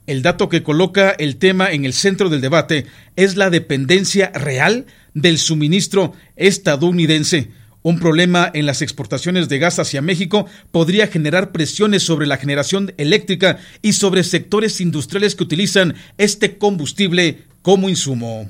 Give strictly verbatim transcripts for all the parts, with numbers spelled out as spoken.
El dato que coloca el tema en el centro del debate es la dependencia real del suministro estadounidense. Un problema en las exportaciones de gas hacia México podría generar presiones sobre la generación eléctrica y sobre sectores industriales que utilizan este combustible como insumo.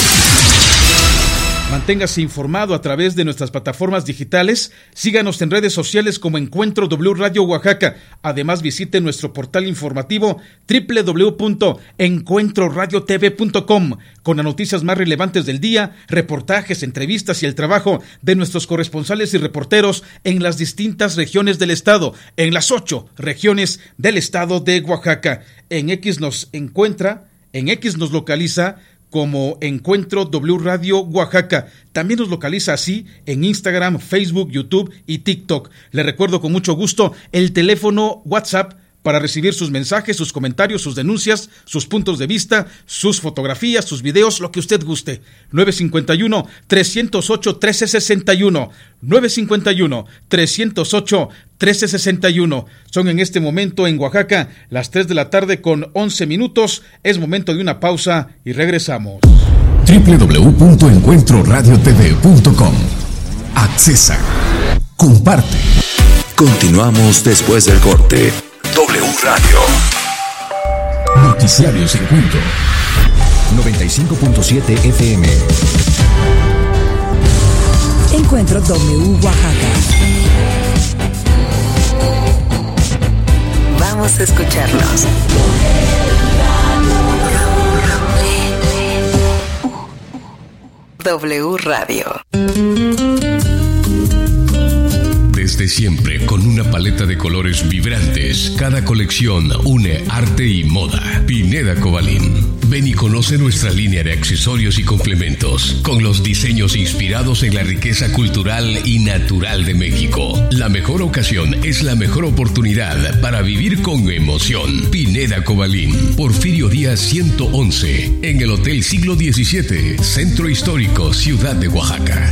Manténgase informado a través de nuestras plataformas digitales. Síganos en redes sociales como Encuentro W Radio Oaxaca. Además, visite nuestro portal informativo doble u doble u doble u punto encuentro radio t v punto com con las noticias más relevantes del día, reportajes, entrevistas y el trabajo de nuestros corresponsales y reporteros en las distintas regiones del estado, en las ocho regiones del estado de Oaxaca. En X nos encuentra, en X nos localiza como Encuentro W Radio Oaxaca. También nos localiza así en Instagram, Facebook, YouTube y TikTok. Le recuerdo con mucho gusto el teléfono WhatsApp para recibir sus mensajes, sus comentarios, sus denuncias, sus puntos de vista, sus fotografías, sus videos, lo que usted guste. nueve cinco uno, tres cero ocho, uno tres seis uno. nueve cinco uno, tres cero ocho, uno tres seis uno. Son en este momento en Oaxaca las tres de la tarde con once minutos. Es momento de una pausa y regresamos. doble u doble u doble u punto encuentro radio t v punto com. Accesa. Comparte. Continuamos después del corte. W Radio. Noticiarios Encuentro. noventa y cinco punto siete F M. Encuentro W Oaxaca. Vamos a escucharnos. W Radio. Desde siempre, con una paleta de colores vibrantes, cada colección une arte y moda. Pineda Cobalín. Ven y conoce nuestra línea de accesorios y complementos, con los diseños inspirados en la riqueza cultural y natural de México. La mejor ocasión es la mejor oportunidad para vivir con emoción. Pineda Cobalín. Porfirio Díaz ciento once, en el Hotel Siglo diecisiete, Centro Histórico, Ciudad de Oaxaca.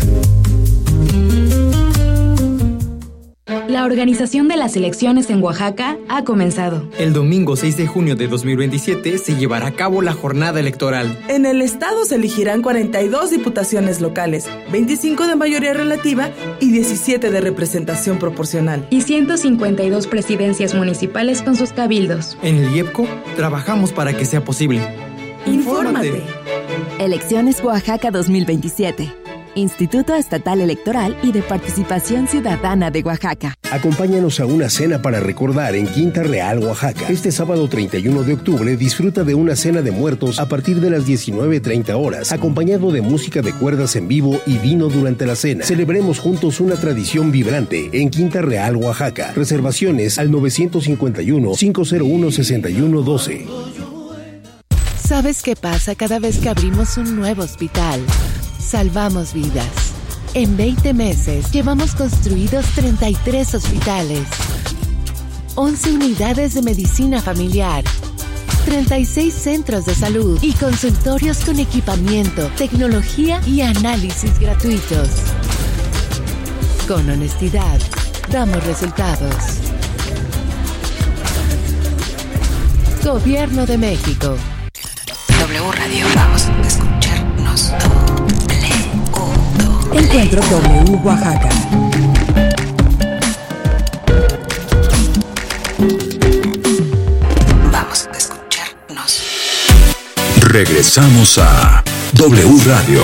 La organización de las elecciones en Oaxaca ha comenzado. El domingo seis de junio de dos mil veintisiete se llevará a cabo la jornada electoral. En el estado se elegirán cuarenta y dos diputaciones locales, veinticinco de mayoría relativa y diecisiete de representación proporcional. Y ciento cincuenta y dos presidencias municipales con sus cabildos. En el IEPCO trabajamos para que sea posible. Infórmate. Elecciones Oaxaca dos mil veintisiete. Instituto Estatal Electoral y de Participación Ciudadana de Oaxaca. Acompáñanos a una cena para recordar en Quinta Real, Oaxaca. Este sábado treinta y uno de octubre disfruta de una cena de muertos a partir de las diecinueve treinta horas, acompañado de música de cuerdas en vivo y vino durante la cena. Celebremos juntos una tradición vibrante en Quinta Real, Oaxaca. Reservaciones al nueve cinco uno, cinco cero uno, seis uno uno dos. ¿Sabes qué pasa cada vez que abrimos un nuevo hospital? Salvamos vidas. En veinte meses llevamos construidos treinta y tres hospitales, once unidades de medicina familiar, treinta y seis centros de salud y consultorios con equipamiento, tecnología y análisis gratuitos. Con honestidad, damos resultados. Gobierno de México. W Radio, vamos a escucharnos. Encuentro W Oaxaca. Vamos a escucharnos. Regresamos a W Radio.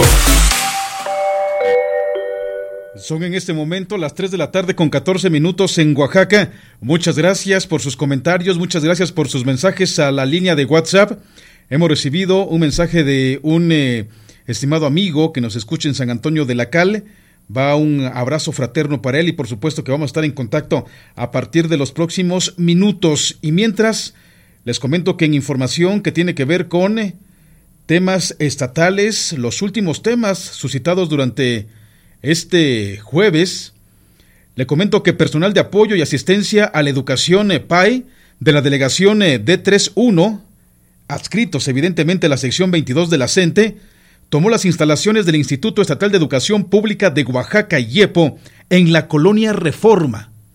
Son en este momento las tres de la tarde con catorce minutos en Oaxaca. Muchas gracias por sus comentarios, muchas gracias por sus mensajes a la línea de WhatsApp. Hemos recibido un mensaje de un eh, estimado amigo que nos escucha en San Antonio de la Cal. Va un abrazo fraterno para él y por supuesto que vamos a estar en contacto a partir de los próximos minutos. Y mientras, les comento que en información que tiene que ver con eh, temas estatales, los últimos temas suscitados durante este jueves, le comento que personal de apoyo y asistencia a la educación eh, P A I de la delegación eh, D treinta y uno, adscritos evidentemente a la sección veintidós de la CENTE, tomó las instalaciones del Instituto Estatal de Educación Pública de Oaxaca, IEPO, en la colonia Reforma.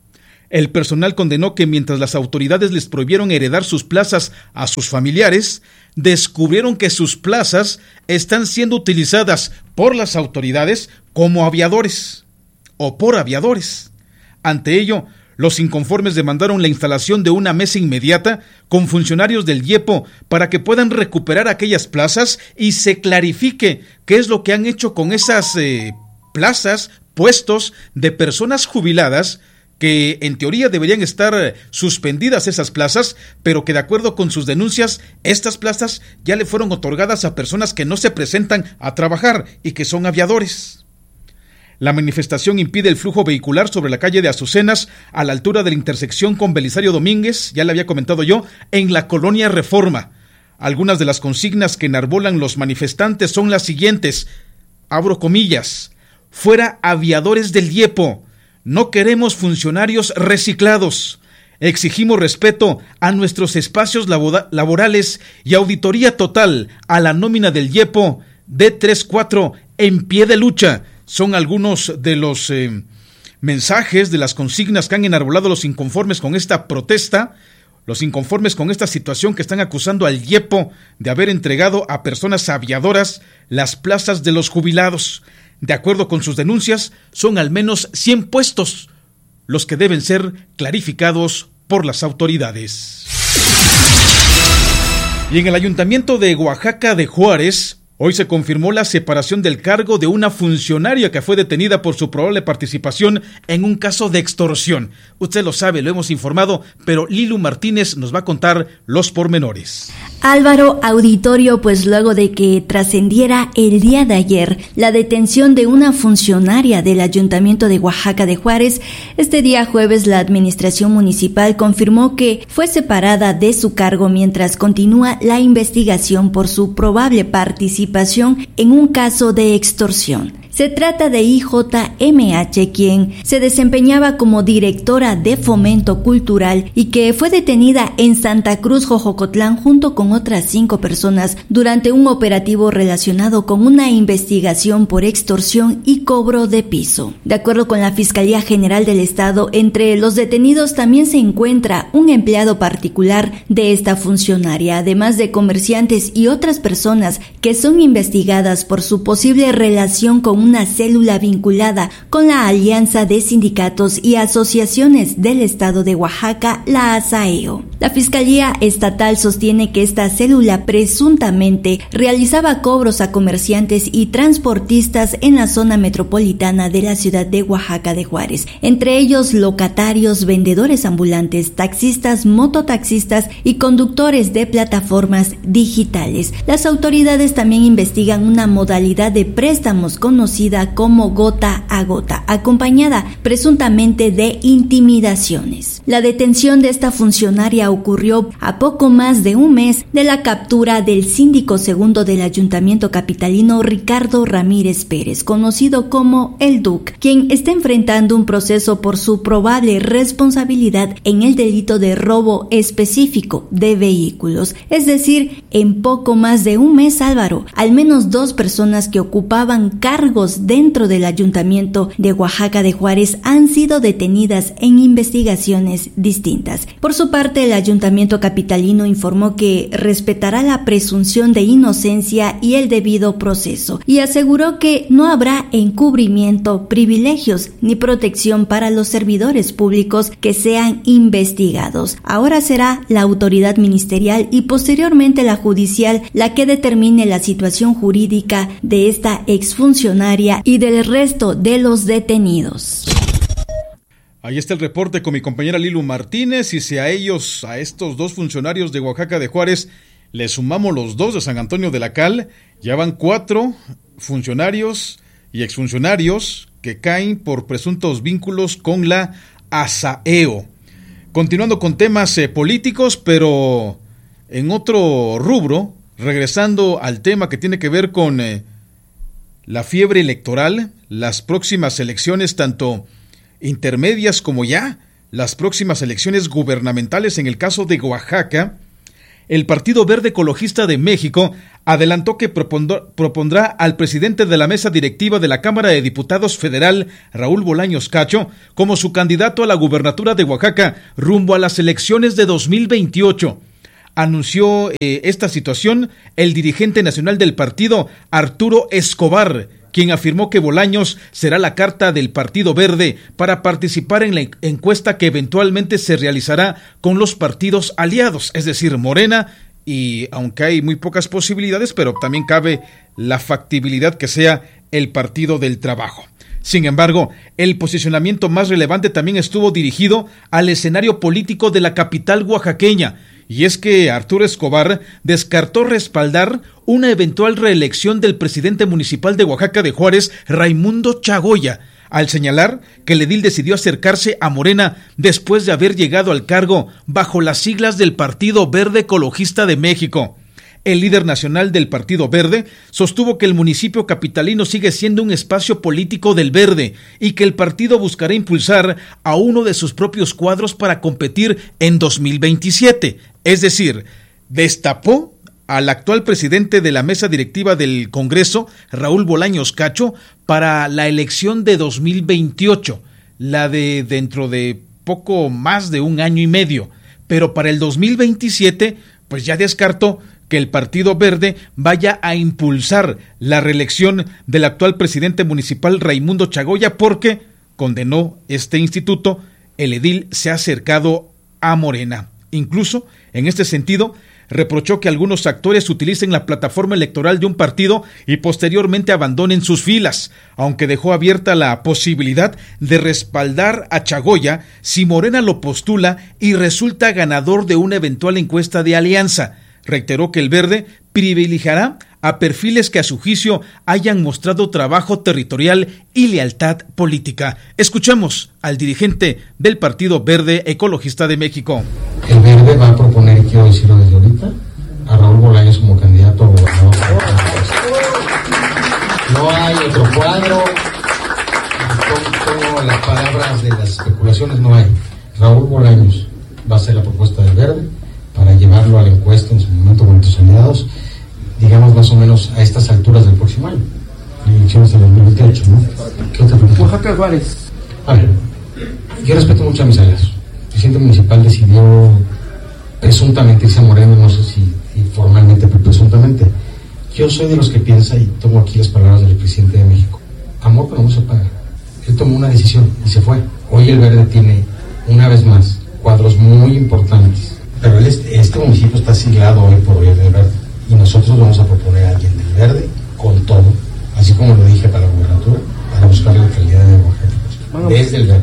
El personal condenó que mientras las autoridades les prohibieron heredar sus plazas a sus familiares, descubrieron que sus plazas están siendo utilizadas por las autoridades como aviadores o por aviadores. Ante ello, los inconformes demandaron la instalación de una mesa inmediata con funcionarios del IEPO para que puedan recuperar aquellas plazas y se clarifique qué es lo que han hecho con esas eh, plazas, puestos de personas jubiladas que en teoría deberían estar suspendidas esas plazas, pero que de acuerdo con sus denuncias, estas plazas ya le fueron otorgadas a personas que no se presentan a trabajar y que son aviadores. La manifestación impide el flujo vehicular sobre la calle de Azucenas, a la altura de la intersección con Belisario Domínguez, ya le había comentado yo, en la colonia Reforma. Algunas de las consignas que enarbolan los manifestantes son las siguientes, abro comillas, fuera aviadores del IEPO, no queremos funcionarios reciclados, exigimos respeto a nuestros espacios labora- laborales y auditoría total a la nómina del IEPO, D treinta y cuatro en pie de lucha. Son algunos de los eh, mensajes, de las consignas que han enarbolado los inconformes con esta protesta, los inconformes con esta situación que están acusando al IEPO de haber entregado a personas aviadoras las plazas de los jubilados. De acuerdo con sus denuncias, son al menos cien puestos los que deben ser clarificados por las autoridades. Y en el Ayuntamiento de Oaxaca de Juárez, hoy se confirmó la separación del cargo de una funcionaria que fue detenida por su probable participación en un caso de extorsión. Usted lo sabe, lo hemos informado, pero Lilu Martínez nos va a contar los pormenores. Álvaro, auditorio, pues luego de que trascendiera el día de ayer la detención de una funcionaria del Ayuntamiento de Oaxaca de Juárez, este día jueves la administración municipal confirmó que fue separada de su cargo mientras continúa la investigación por su probable participación en un caso de extorsión. Se trata de I J M H, quien se desempeñaba como directora de Fomento Cultural y que fue detenida en Santa Cruz, Jojocotlán, junto con otras cinco personas durante un operativo relacionado con una investigación por extorsión y cobro de piso. De acuerdo con la Fiscalía General del Estado, entre los detenidos también se encuentra un empleado particular de esta funcionaria, además de comerciantes y otras personas que son investigadas por su posible relación con una célula vinculada con la Alianza de Sindicatos y Asociaciones del Estado de Oaxaca, la ASAEO. La Fiscalía Estatal sostiene que esta célula presuntamente realizaba cobros a comerciantes y transportistas en la zona metropolitana de la ciudad de Oaxaca de Juárez, entre ellos locatarios, vendedores ambulantes, taxistas, mototaxistas y conductores de plataformas digitales. Las autoridades también investigan una modalidad de préstamos conocida como gota a gota, acompañada presuntamente de intimidaciones. La detención de esta funcionaria ocurrió a poco más de un mes de la captura del síndico segundo del Ayuntamiento capitalino, Ricardo Ramírez Pérez, conocido como el Duc, quien está enfrentando un proceso por su probable responsabilidad en el delito de robo específico de vehículos. Es decir, en poco más de un mes, Álvaro, al menos dos personas que ocupaban cargos dentro del Ayuntamiento de Oaxaca de Juárez han sido detenidas en investigaciones distintas. Por su parte, el Ayuntamiento capitalino informó que respetará la presunción de inocencia y el debido proceso y aseguró que no habrá encubrimiento, privilegios ni protección para los servidores públicos que sean investigados. Ahora será la autoridad ministerial y posteriormente la judicial la que determine la situación jurídica de esta exfuncionaria y del resto de los detenidos. Ahí está el reporte con mi compañera Lilu Martínez, y si a ellos, a estos dos funcionarios de Oaxaca de Juárez, le sumamos los dos de San Antonio de la Cal, ya van cuatro funcionarios y exfuncionarios que caen por presuntos vínculos con la ASAEO. Continuando con temas eh, políticos, pero en otro rubro, regresando al tema que tiene que ver con eh, la fiebre electoral, las próximas elecciones, tanto intermedias como ya las próximas elecciones gubernamentales en el caso de Oaxaca. el Partido Verde Ecologista de México adelantó que propondrá al presidente de la mesa directiva de la Cámara de Diputados Federal, Raúl Bolaños Cacho, como su candidato a la gubernatura de Oaxaca rumbo a las elecciones de dos mil veintiocho. Anunció eh, esta situación el dirigente nacional del partido, Arturo Escobar, quien afirmó que Bolaños será la carta del Partido Verde para participar en la encuesta que eventualmente se realizará con los partidos aliados, es decir, Morena, y aunque hay muy pocas posibilidades, pero también cabe la factibilidad que sea el Partido del Trabajo. Sin embargo, el posicionamiento más relevante también estuvo dirigido al escenario político de la capital oaxaqueña, y es que Arturo Escobar descartó respaldar una eventual reelección del presidente municipal de Oaxaca de Juárez, Raimundo Chagoya, al señalar que el edil decidió acercarse a Morena después de haber llegado al cargo bajo las siglas del Partido Verde Ecologista de México. El líder nacional del Partido Verde sostuvo que el municipio capitalino sigue siendo un espacio político del Verde y que el partido buscará impulsar a uno de sus propios cuadros para competir en dos mil veintisiete. Es decir, destapó al actual presidente de la mesa directiva del Congreso, Raúl Bolaños Cacho, para la elección de dos mil veintiocho, la de dentro de poco más de un año y medio. Pero para el dos mil veintisiete, pues ya descartó que el Partido Verde vaya a impulsar la reelección del actual presidente municipal Raimundo Chagoya, porque, condenó este instituto, el edil se ha acercado a Morena. Incluso, en este sentido, reprochó que algunos actores utilicen la plataforma electoral de un partido y posteriormente abandonen sus filas, aunque dejó abierta la posibilidad de respaldar a Chagoya si Morena lo postula y resulta ganador de una eventual encuesta de alianza. Reiteró que el Verde privilegiará a perfiles que a su juicio hayan mostrado trabajo territorial y lealtad política. Escuchamos al dirigente del Partido Verde Ecologista de México. El Verde va a proponer, quiero decirlo desde ahorita, a Raúl Bolaños como candidato a gobernador. No hay otro cuadro, con, con las palabras de las especulaciones no hay. Raúl Bolaños va a ser la propuesta del Verde para llevarlo a la encuesta en su momento con nuestros aliados, digamos más o menos a estas alturas del próximo año, elecciones de dos mil veintiocho, ¿no? ¿Qué otra pregunta? Oaxaca Juárez. A ver, yo respeto mucho a mis aliados. El presidente municipal decidió presuntamente irse a Moreno, no sé si, si formalmente, pero presuntamente. Yo soy de los que piensa, y tomo aquí las palabras del presidente de México, amor pero no se paga. Él tomó una decisión y se fue. Hoy el Verde tiene, una vez más, cuadros muy importantes. Pero este, este municipio está siglado hoy por hoy del Verde, y nosotros vamos a proponer a alguien del Verde con todo, así como lo dije para la gubernatura, para buscar la calidad de Oaxaca, desde el Verde.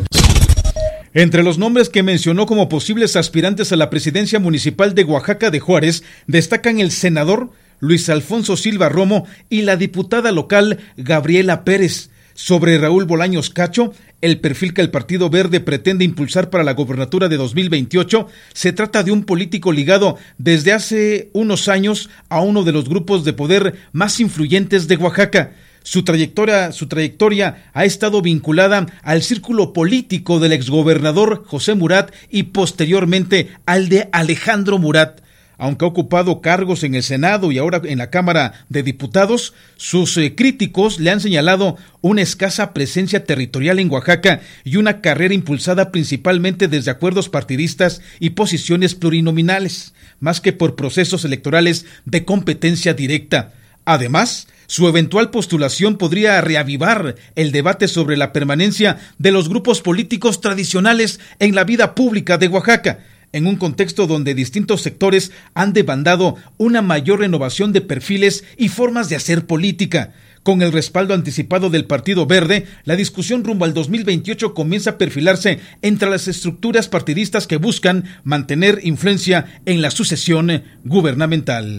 Entre los nombres que mencionó como posibles aspirantes a la presidencia municipal de Oaxaca de Juárez, destacan el senador Luis Alfonso Silva Romo y la diputada local Gabriela Pérez. Sobre Raúl Bolaños Cacho, el perfil que el Partido Verde pretende impulsar para la gobernatura de dos mil veintiocho, se trata de un político ligado desde hace unos años a uno de los grupos de poder más influyentes de Oaxaca. Su trayectoria, su trayectoria ha estado vinculada al círculo político del exgobernador José Murat y posteriormente al de Alejandro Murat. Aunque ha ocupado cargos en el Senado y ahora en la Cámara de Diputados, sus eh, críticos le han señalado una escasa presencia territorial en Oaxaca y una carrera impulsada principalmente desde acuerdos partidistas y posiciones plurinominales, más que por procesos electorales de competencia directa. Además, su eventual postulación podría reavivar el debate sobre la permanencia de los grupos políticos tradicionales en la vida pública de Oaxaca, en un contexto donde distintos sectores han demandado una mayor renovación de perfiles y formas de hacer política. Con el respaldo anticipado del Partido Verde, la discusión rumbo al dos mil veintiocho comienza a perfilarse entre las estructuras partidistas que buscan mantener influencia en la sucesión gubernamental.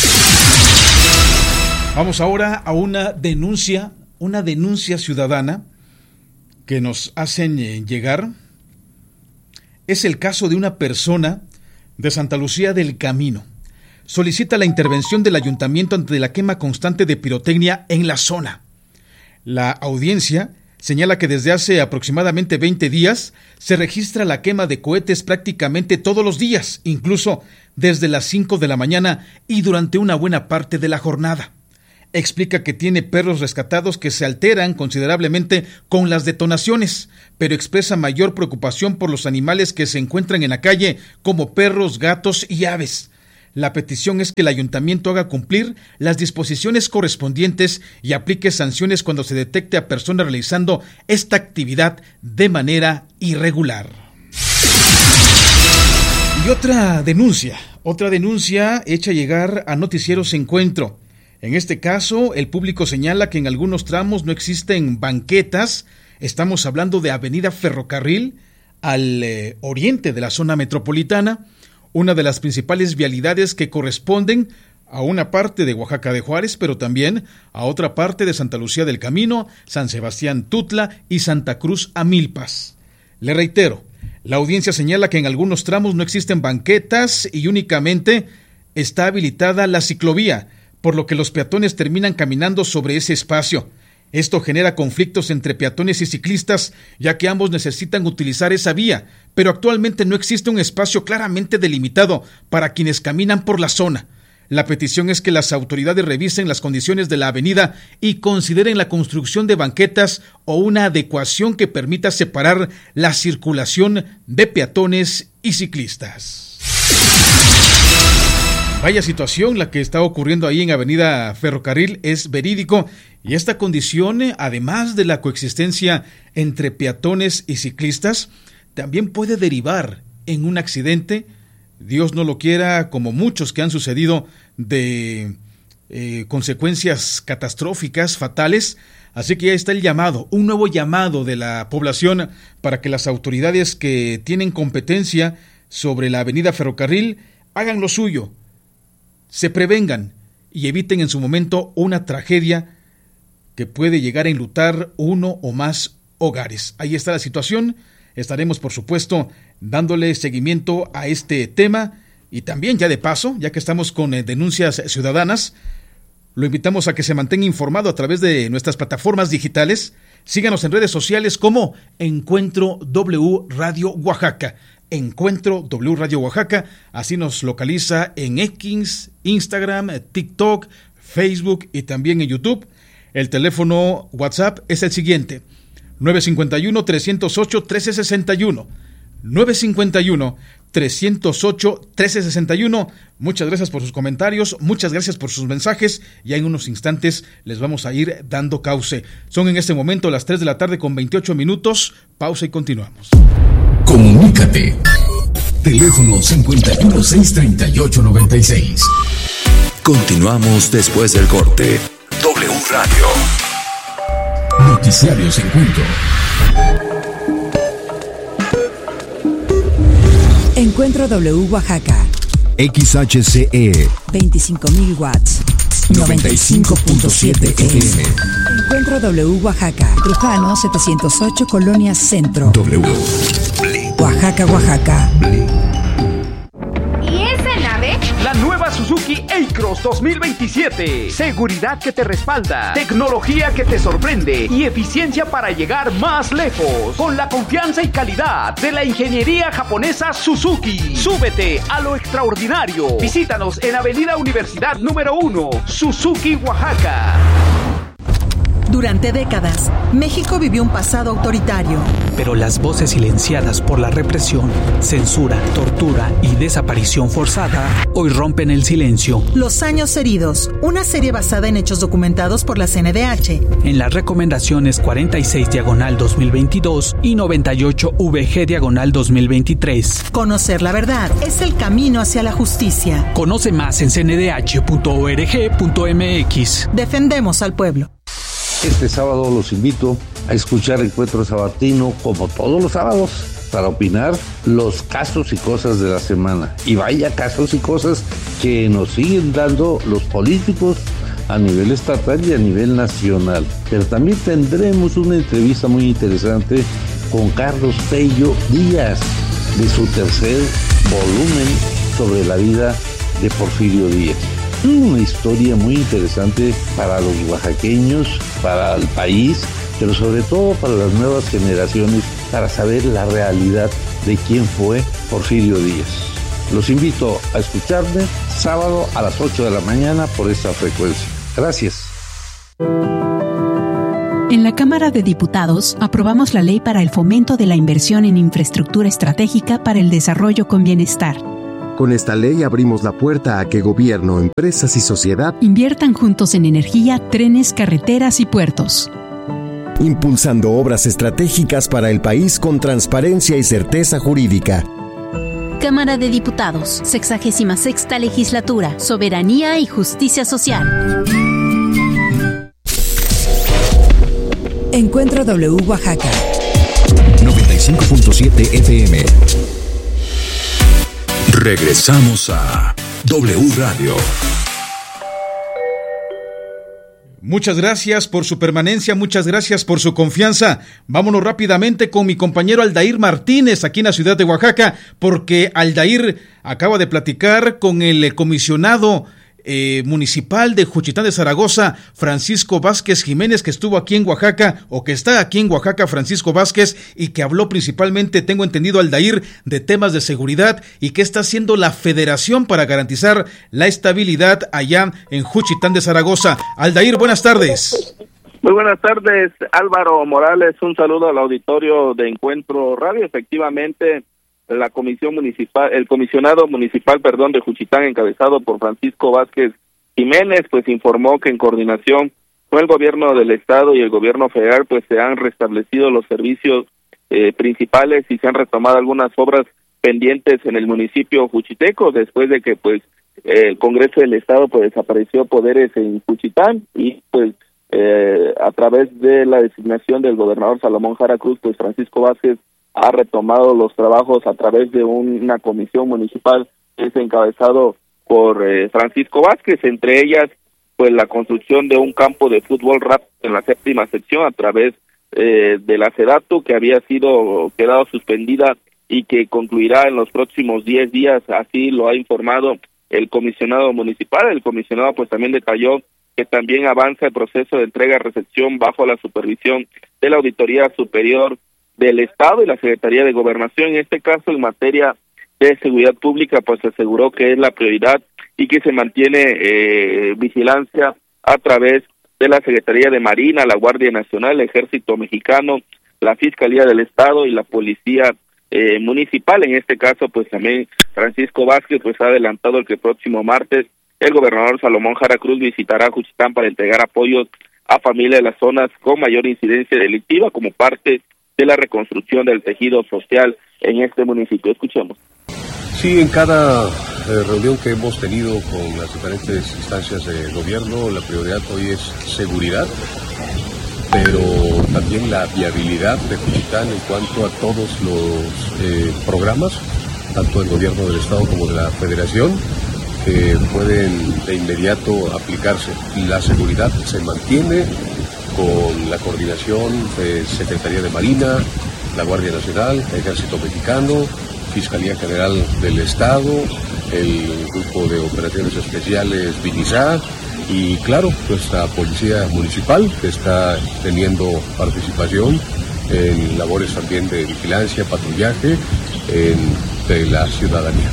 Vamos ahora a una denuncia, una denuncia ciudadana que nos hacen llegar. Es el caso de una persona de Santa Lucía del Camino. Solicita la intervención del ayuntamiento ante la quema constante de pirotecnia en la zona. La audiencia señala que desde hace aproximadamente veinte días se registra la quema de cohetes prácticamente todos los días, incluso desde las cinco de la mañana y durante una buena parte de la jornada. Explica que tiene perros rescatados que se alteran considerablemente con las detonaciones, pero expresa mayor preocupación por los animales que se encuentran en la calle, como perros, gatos y aves. La petición es que el ayuntamiento haga cumplir las disposiciones correspondientes y aplique sanciones cuando se detecte a personas realizando esta actividad de manera irregular. Y otra denuncia, otra denuncia hecha llegar a Noticieros Encuentro. En este caso, el público señala que en algunos tramos no existen banquetas. Estamos hablando de Avenida Ferrocarril, al eh, oriente de la zona metropolitana, una de las principales vialidades que corresponden a una parte de Oaxaca de Juárez, pero también a otra parte de Santa Lucía del Camino, San Sebastián Tutla y Santa Cruz Amilpas. Le reitero, la audiencia señala que en algunos tramos no existen banquetas y únicamente está habilitada la ciclovía, por lo que los peatones terminan caminando sobre ese espacio. Esto genera conflictos entre peatones y ciclistas, ya que ambos necesitan utilizar esa vía, pero actualmente no existe un espacio claramente delimitado para quienes caminan por la zona. La petición es que las autoridades revisen las condiciones de la avenida y consideren la construcción de banquetas o una adecuación que permita separar la circulación de peatones y ciclistas. Vaya situación la que está ocurriendo ahí en Avenida Ferrocarril, es verídico, y esta condición, además de la coexistencia entre peatones y ciclistas, también puede derivar en un accidente, Dios no lo quiera, como muchos que han sucedido, de eh, consecuencias catastróficas, fatales. Así que ya está el llamado, un nuevo llamado de la población para que las autoridades que tienen competencia sobre la Avenida Ferrocarril hagan lo suyo, se prevengan y eviten en su momento una tragedia que puede llegar a enlutar uno o más hogares. Ahí está la situación. Estaremos, por supuesto, dándole seguimiento a este tema y también, ya de paso, ya que estamos con eh, denuncias ciudadanas, lo invitamos a que se mantenga informado a través de nuestras plataformas digitales. Síganos en redes sociales como Encuentro W Radio Oaxaca. Encuentro W Radio Oaxaca, así nos localiza en X, Instagram, TikTok, Facebook y también en YouTube. El teléfono WhatsApp es el siguiente: nueve cinco uno, tres cero ocho, uno tres seis uno, nueve cinco uno, tres cero ocho, uno tres seis uno. Muchas gracias por sus comentarios, muchas gracias por sus mensajes. Ya en unos instantes les vamos a ir dando cauce. Son en este momento las tres de la tarde con veintiocho minutos. Pausa y continuamos. Comunícate. Teléfono cincuenta y uno, seiscientos treinta y ocho, noventa y seis. Continuamos después del corte. W Radio. Noticiarios Encuentro. Encuentro W Oaxaca. X H C E. veinticinco mil watts. noventa y cinco punto siete F M. Encuentro W Oaxaca. Trujano setecientos ocho, Colonia Centro. W. Oaxaca, Oaxaca. ¿Y esa nave? La nueva Suzuki A-Cross dos mil veintisiete. Seguridad que te respalda, tecnología que te sorprende y eficiencia para llegar más lejos. Con la confianza y calidad de la ingeniería japonesa Suzuki. Súbete a lo extraordinario. Visítanos en Avenida Universidad número uno, Suzuki, Oaxaca. Durante décadas, México vivió un pasado autoritario. Pero las voces silenciadas por la represión, censura, tortura y desaparición forzada hoy rompen el silencio. Los años heridos, una serie basada en hechos documentados por la C N D H. En las recomendaciones cuarenta y seis diagonal dos mil veintidós y noventa y ocho V G diagonal dos mil veintitrés. Conocer la verdad es el camino hacia la justicia. Conoce más en c n d h punto org punto m x. Defendemos al pueblo. Este sábado los invito a escuchar Encuentro Sabatino como todos los sábados para opinar los casos y cosas de la semana. Y vaya casos y cosas que nos siguen dando los políticos a nivel estatal y a nivel nacional. Pero también tendremos una entrevista muy interesante con Carlos Pello Díaz de su tercer volumen sobre la vida de Porfirio Díaz. Una historia muy interesante para los oaxaqueños, para el país pero sobre todo para las nuevas generaciones, para saber la realidad de quién fue Porfirio Díaz. Los invito a escucharme sábado a las ocho de la mañana por esta frecuencia. Gracias. En la Cámara de Diputados aprobamos la ley para el fomento de la inversión en infraestructura estratégica para el desarrollo con bienestar. Con esta ley abrimos la puerta a que gobierno, empresas y sociedad inviertan juntos en energía, trenes, carreteras y puertos. Impulsando obras estratégicas para el país con transparencia y certeza jurídica. Cámara de Diputados, sexagésima sexta legislatura, soberanía y justicia social. Encuentro W Oaxaca. noventa y cinco punto siete F M. Regresamos a W Radio. Muchas gracias por su permanencia, muchas gracias por su confianza. Vámonos rápidamente con mi compañero Aldair Martínez aquí en la ciudad de Oaxaca, porque Aldair acaba de platicar con el comisionado Eh, municipal de Juchitán de Zaragoza, Francisco Vázquez Jiménez, que estuvo aquí en Oaxaca, o que está aquí en Oaxaca, Francisco Vázquez, y que habló principalmente, tengo entendido, Aldair, de temas de seguridad y qué está haciendo la federación para garantizar la estabilidad allá en Juchitán de Zaragoza. Aldair, buenas tardes. Muy buenas tardes, Álvaro Morales, un saludo al auditorio de Encuentro Radio. Efectivamente, la comisión municipal, el comisionado municipal, perdón, de Juchitán, encabezado por Francisco Vázquez Jiménez, pues informó que en coordinación con el gobierno del estado y el gobierno federal, pues se han restablecido los servicios eh, principales y se han retomado algunas obras pendientes en el municipio juchiteco, después de que pues eh, el Congreso del Estado pues desapareció poderes en Juchitán y pues eh, a través de la designación del gobernador Salomón Jara Cruz, pues Francisco Vázquez ha retomado los trabajos a través de una comisión municipal que es encabezado por eh, Francisco Vázquez, entre ellas pues la construcción de un campo de fútbol rápido en la séptima sección a través eh, de la SEDATU, que había sido quedado suspendida y que concluirá en los próximos diez días, así lo ha informado el comisionado municipal. El comisionado pues también detalló que también avanza el proceso de entrega-recepción bajo la supervisión de la Auditoría Superior del Estado y la Secretaría de Gobernación. En este caso, en materia de seguridad pública, pues se aseguró que es la prioridad y que se mantiene eh, vigilancia a través de la Secretaría de Marina, la Guardia Nacional, el Ejército Mexicano, la Fiscalía del Estado y la Policía eh, Municipal. En este caso, pues también Francisco Vázquez pues ha adelantado el que el próximo martes el gobernador Salomón Jara Cruz visitará Juchitán para entregar apoyos a familias de las zonas con mayor incidencia delictiva como parte de la reconstrucción del tejido social en este municipio. Escuchemos. Sí, en cada eh, reunión que hemos tenido con las diferentes instancias de gobierno, la prioridad hoy es seguridad, pero también la viabilidad de Juchitán en cuanto a todos los eh, programas, tanto del gobierno del Estado como de la Federación, que pueden de inmediato aplicarse. La seguridad se mantiene con la coordinación de Secretaría de Marina, la Guardia Nacional, el Ejército Mexicano, Fiscalía General del Estado, el Grupo de Operaciones Especiales Vinizá y, claro, nuestra Policía Municipal, que está teniendo participación en labores también de vigilancia, patrullaje entre la ciudadanía.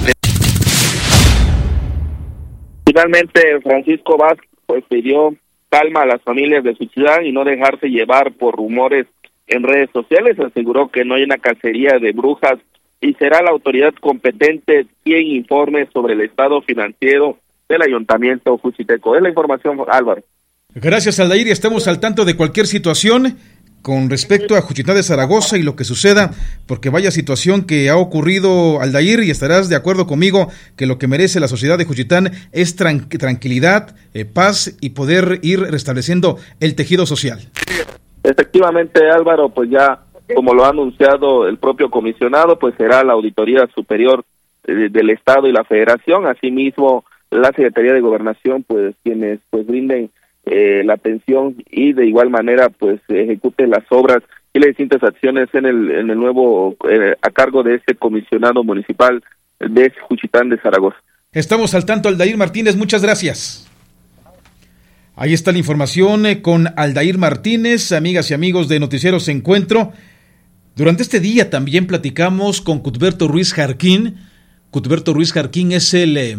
Finalmente, Francisco Vázquez pues pidió calma a las familias de Juchitán y no dejarse llevar por rumores en redes sociales. Aseguró que no hay una cacería de brujas y será la autoridad competente quien informe sobre el estado financiero del ayuntamiento juchiteco. Es la información, Álvaro. Gracias, Aldair, y estamos al tanto de cualquier situación con respecto a Juchitán de Zaragoza y lo que suceda, porque vaya situación que ha ocurrido, Aldair, y estarás de acuerdo conmigo que lo que merece la sociedad de Juchitán es tran- tranquilidad, eh, paz y poder ir restableciendo el tejido social. Efectivamente, Álvaro, pues ya como lo ha anunciado el propio comisionado, pues será la Auditoría Superior eh, del Estado y la Federación, asimismo la Secretaría de Gobernación, pues quienes pues brinden Eh, la atención y de igual manera pues ejecute las obras y las distintas acciones en el en el nuevo eh, a cargo de este comisionado municipal de Juchitán de Zaragoza. Estamos al tanto, Aldair Martínez, muchas gracias. Ahí está la información eh, con Aldair Martínez, amigas y amigos de Noticieros Encuentro. Durante este día también platicamos con Cuthberto Ruiz Jarquín. Cuthberto Ruiz Jarquín es el eh,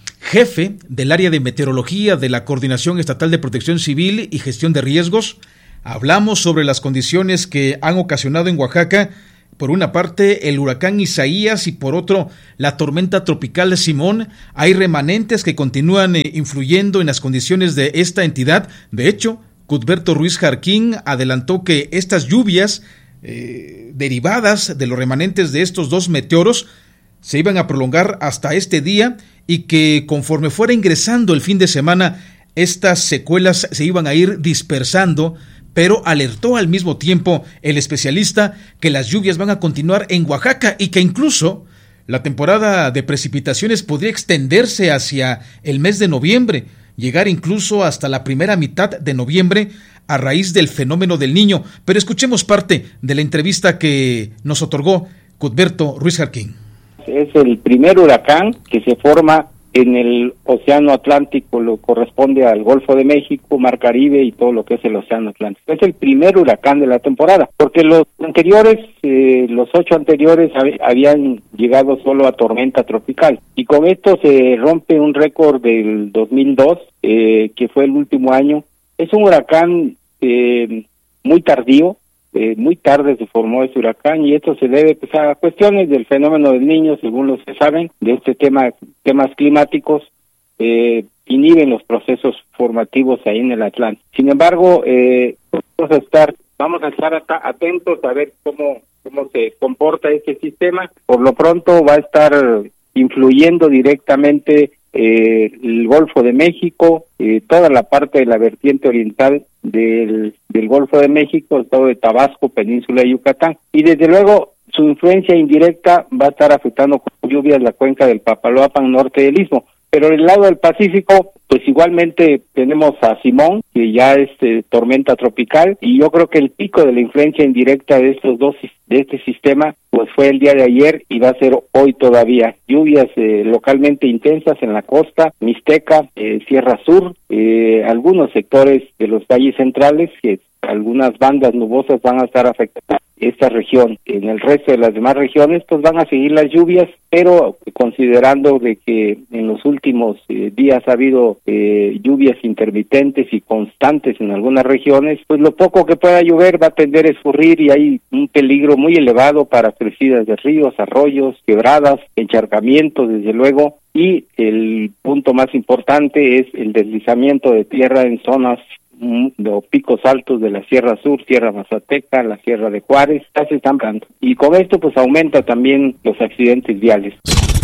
jefe del área de meteorología de la Coordinación Estatal de Protección Civil y Gestión de Riesgos. Hablamos sobre las condiciones que han ocasionado en Oaxaca, por una parte el huracán Isaías y por otro la tormenta tropical Simón. Hay remanentes que continúan eh, influyendo en las condiciones de esta entidad. De hecho, Cuthberto Ruiz Jarquín adelantó que estas lluvias eh, derivadas de los remanentes de estos dos meteoros se iban a prolongar hasta este día y que conforme fuera ingresando el fin de semana, estas secuelas se iban a ir dispersando, pero alertó al mismo tiempo el especialista que las lluvias van a continuar en Oaxaca y que incluso la temporada de precipitaciones podría extenderse hacia el mes de noviembre, llegar incluso hasta la primera mitad de noviembre a raíz del fenómeno del Niño. Pero escuchemos parte de la entrevista que nos otorgó Cuthberto Ruiz Jarquín. Es el primer huracán que se forma en el Océano Atlántico, lo corresponde al Golfo de México, Mar Caribe y todo lo que es el Océano Atlántico. Es el primer huracán de la temporada, porque los anteriores, eh, los ocho anteriores hab- habían llegado solo a tormenta tropical. Y con esto se rompe un récord del dos mil dos, eh, que fue el último año. Es un huracán eh, muy tardío, eh, muy tarde se formó ese huracán y esto se debe pues, a cuestiones del fenómeno del Niño, según los que saben, de este tema, temas climáticos, eh, inhiben los procesos formativos ahí en el Atlántico. Sin embargo, eh, vamos a estar, vamos a estar at- atentos a ver cómo, cómo se comporta este sistema. Por lo pronto va a estar influyendo directamente eh, el Golfo de México, eh, toda la parte de la vertiente oriental del, del Golfo de México, el estado de Tabasco, península de Yucatán, y desde luego su influencia indirecta va a estar afectando con lluvias la cuenca del Papaloapan norte del Istmo. Pero en el lado del Pacífico, pues igualmente tenemos a Simón, que ya es eh, tormenta tropical, y yo creo que el pico de la influencia indirecta de estos dos, de este sistema, pues fue el día de ayer y va a ser hoy todavía. Lluvias eh, localmente intensas en la costa, Mixteca, eh, Sierra Sur, eh, algunos sectores de los valles centrales, que algunas bandas nubosas van a estar afectando esta región. En el resto de las demás regiones pues van a seguir las lluvias, pero considerando de que en los últimos eh, días ha habido eh, lluvias intermitentes y constantes en algunas regiones, pues lo poco que pueda llover va a tender a escurrir y hay un peligro muy elevado para crecidas de ríos, arroyos, quebradas, encharcamientos desde luego, y el punto más importante es el deslizamiento de tierra en zonas los picos altos de la Sierra Sur, Sierra Mazateca, la Sierra de Juárez, ya se están dando. Y con esto pues aumenta también los accidentes viales.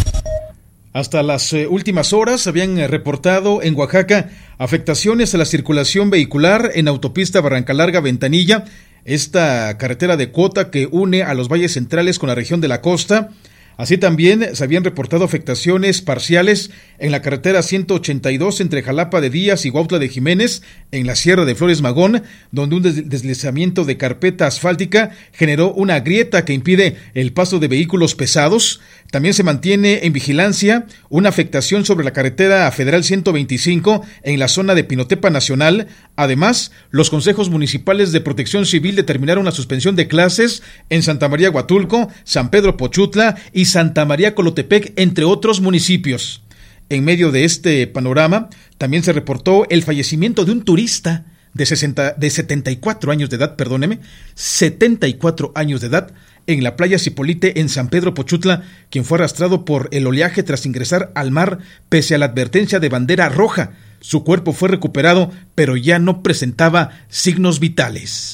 Hasta las eh, últimas horas habían eh, reportado en Oaxaca afectaciones a la circulación vehicular en autopista Barranca Larga Ventanilla, esta carretera de cuota que une a los valles centrales con la región de la costa. Así también se habían reportado afectaciones parciales en la carretera ciento ochenta y dos entre Jalapa de Díaz y Huautla de Jiménez, en la Sierra de Flores Magón, donde un deslizamiento de carpeta asfáltica generó una grieta que impide el paso de vehículos pesados. También se mantiene en vigilancia una afectación sobre la carretera federal ciento veinticinco en la zona de Pinotepa Nacional. Además, los consejos municipales de Protección Civil determinaron la suspensión de clases en Santa María Huatulco, San Pedro Pochutla y Santa María Colotepec, entre otros municipios. En medio de este panorama, también se reportó el fallecimiento de un turista de, sesenta, de setenta y cuatro años de edad, perdóneme, setenta y cuatro años de edad, en la playa Cipolite en San Pedro Pochutla, quien fue arrastrado por el oleaje tras ingresar al mar pese a la advertencia de bandera roja. Su cuerpo fue recuperado, pero ya no presentaba signos vitales.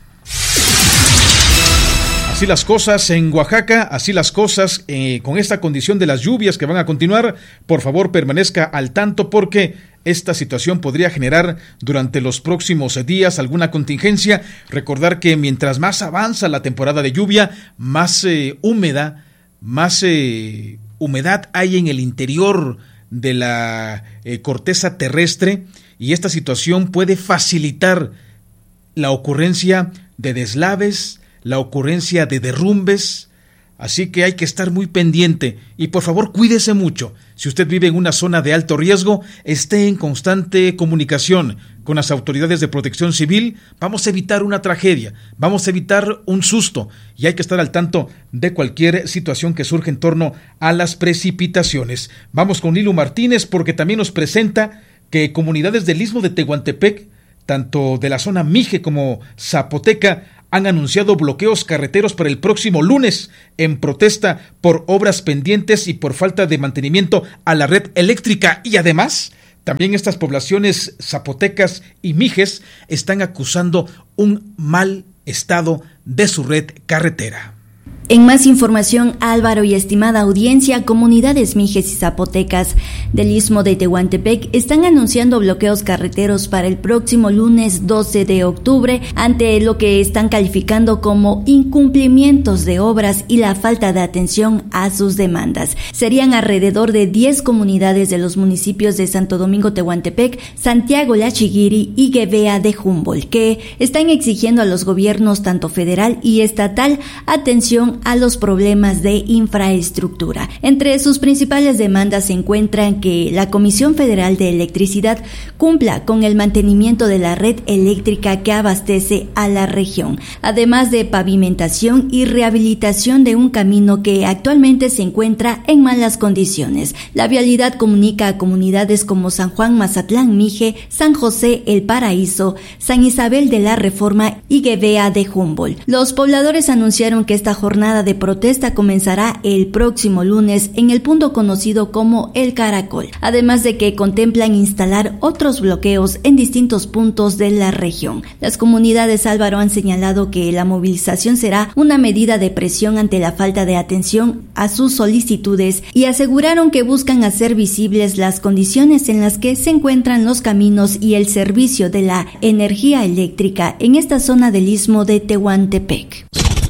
Así las cosas en Oaxaca, así las cosas eh, con esta condición de las lluvias que van a continuar. Por favor, permanezca al tanto porque esta situación podría generar durante los próximos días alguna contingencia. Recordar que mientras más avanza la temporada de lluvia, más eh, húmeda, más eh, humedad hay en el interior de la eh, corteza terrestre, y esta situación puede facilitar la ocurrencia de deslaves, la ocurrencia de derrumbes, así que hay que estar muy pendiente y por favor cuídese mucho. Si usted vive en una zona de alto riesgo, esté en constante comunicación con las autoridades de protección civil. Vamos a evitar una tragedia, vamos a evitar un susto y hay que estar al tanto de cualquier situación que surja en torno a las precipitaciones. Vamos con Lilu Martínez porque también nos presenta que comunidades del Istmo de Tehuantepec, tanto de la zona Mije como Zapoteca, han anunciado bloqueos carreteros para el próximo lunes en protesta por obras pendientes y por falta de mantenimiento a la red eléctrica. Y además, también estas poblaciones zapotecas y mijes están acusando un mal estado de su red carretera. En más información, Álvaro y estimada audiencia, comunidades mijes y zapotecas del Istmo de Tehuantepec están anunciando bloqueos carreteros para el próximo lunes doce de octubre ante lo que están calificando como incumplimientos de obras y la falta de atención a sus demandas. Serían alrededor de diez comunidades de los municipios de Santo Domingo Tehuantepec, Santiago La Chiguiri y Guevea de Humboldt, que están exigiendo a los gobiernos tanto federal y estatal atención a los problemas de infraestructura. Entre sus principales demandas se encuentran que la Comisión Federal de Electricidad cumpla con el mantenimiento de la red eléctrica que abastece a la región, además de pavimentación y rehabilitación de un camino que actualmente se encuentra en malas condiciones. La vialidad comunica a comunidades como San Juan Mazatlán Mije, San José El Paraíso, San Isabel de la Reforma y Guevea de Humboldt. Los pobladores anunciaron que esta jornada de protesta comenzará el próximo lunes en el punto conocido como El Caracol, además de que contemplan instalar otros bloqueos en distintos puntos de la región. Las comunidades Álvaro han señalado que la movilización será una medida de presión ante la falta de atención a sus solicitudes y aseguraron que buscan hacer visibles las condiciones en las que se encuentran los caminos y el servicio de la energía eléctrica en esta zona del Istmo de Tehuantepec.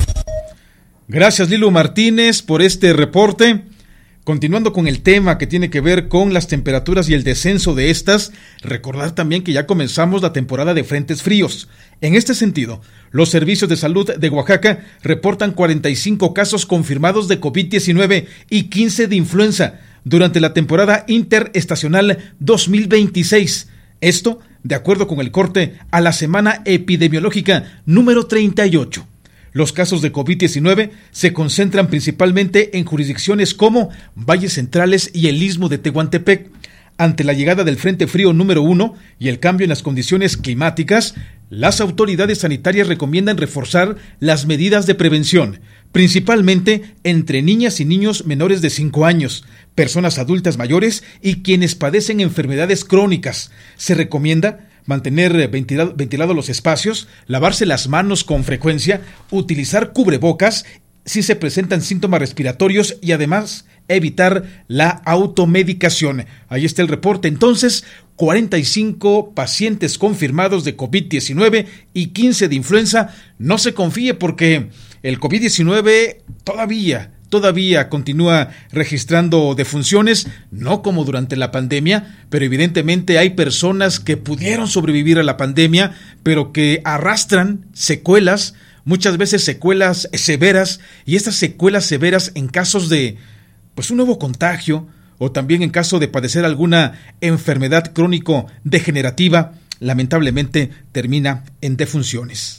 Gracias, Lilu Martínez, por este reporte. Continuando con el tema que tiene que ver con las temperaturas y el descenso de estas, recordar también que ya comenzamos la temporada de frentes fríos. En este sentido, los servicios de salud de Oaxaca reportan cuarenta y cinco casos confirmados de COVID diecinueve y quince de influenza durante la temporada interestacional dos mil veintiséis. Esto, de acuerdo con el corte a la semana epidemiológica número treinta y ocho. Los casos de COVID diecinueve se concentran principalmente en jurisdicciones como Valles Centrales y el Istmo de Tehuantepec. Ante la llegada del Frente Frío número uno y el cambio en las condiciones climáticas, las autoridades sanitarias recomiendan reforzar las medidas de prevención, principalmente entre niñas y niños menores de cinco años, personas adultas mayores y quienes padecen enfermedades crónicas. Se recomienda mantener ventilado, ventilados los espacios, lavarse las manos con frecuencia, utilizar cubrebocas si se presentan síntomas respiratorios y además evitar la automedicación. Ahí está el reporte. Entonces, cuarenta y cinco pacientes confirmados de COVID diecinueve y quince de influenza. No se confíe porque el COVID diecinueve todavía... Todavía continúa registrando defunciones, no como durante la pandemia, pero evidentemente hay personas que pudieron sobrevivir a la pandemia, pero que arrastran secuelas, muchas veces secuelas severas, y estas secuelas severas en casos de pues un nuevo contagio, o también en caso de padecer alguna enfermedad crónico-degenerativa, lamentablemente termina en defunciones.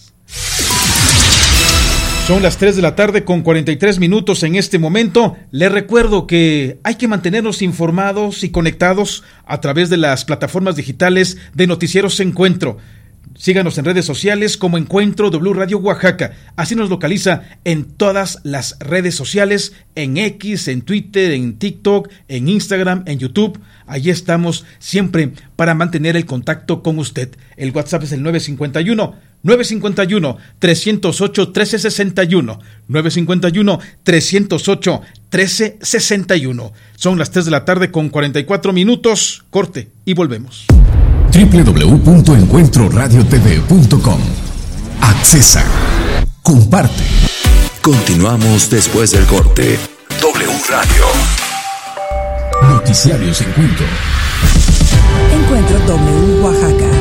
Son las tres de la tarde con cuarenta y tres minutos en este momento. Les recuerdo que hay que mantenernos informados y conectados a través de las plataformas digitales de Noticieros Encuentro. Síganos en redes sociales como Encuentro W Radio Oaxaca. Así nos localiza en todas las redes sociales, en X, en Twitter, en TikTok, en Instagram, en YouTube. Allí estamos siempre para mantener el contacto con usted. El WhatsApp es el nueve cinco uno, nueve cinco uno, tres cero ocho, uno tres seis uno. nueve cinco uno, tres cero ocho, uno tres seis uno. Son las tres de la tarde con cuarenta y cuatro minutos. Corte y volvemos. doble u doble u doble u punto encuentro radio t v punto com. Accesa. Comparte. Continuamos después del corte. W Radio. Noticiarios Encuentro. Encuentro W Oaxaca.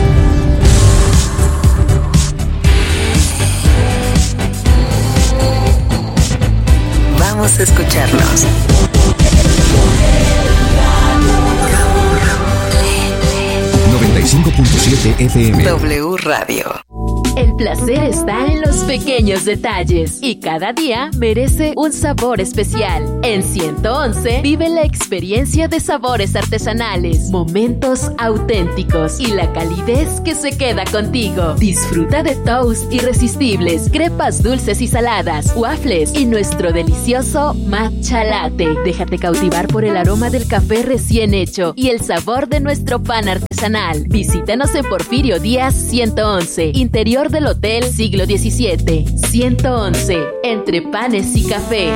Vamos a escucharnos. punto siete F M. W Radio. El placer está en los pequeños detalles y cada día merece un sabor especial. En ciento once vive la experiencia de sabores artesanales, momentos auténticos y la calidez que se queda contigo. Disfruta de toast irresistibles, crepas dulces y saladas, waffles y nuestro delicioso matcha latte. Déjate cautivar por el aroma del café recién hecho y el sabor de nuestro pan artesanal. Visítanos en Porfirio Díaz ciento once, interior del Hotel Siglo diecisiete. ciento once, entre panes y café.